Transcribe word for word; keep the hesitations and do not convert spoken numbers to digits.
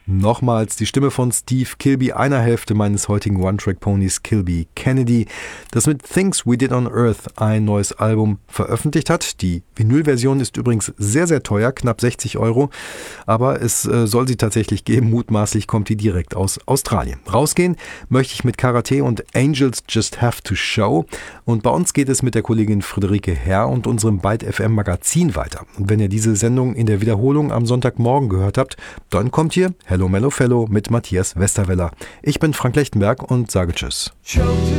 Nochmals die Stimme von Steve Kilbey, einer Hälfte meines heutigen One-Track-Ponys Kilby Kennedy, das mit Things We Did on Earth ein neues Album veröffentlicht hat. Die Vinylversion ist übrigens sehr, sehr teuer, knapp sechzig Euro, aber es äh, soll sie tatsächlich geben. Mutmaßlich kommt die direkt aus Australien. Rausgehen möchte ich mit Karate und Angels Just Have to Show, und bei uns geht es mit der Kollegin Friederike Herr und unserem Byte F M Magazin weiter. Und wenn ihr diese Sendung in der Wiederholung am Sonntagmorgen gehört habt, dann kommt hier Hello Mellow Fellow mit Matthias Westerweller. Ich bin Frank Lechtenberg und sage Tschüss.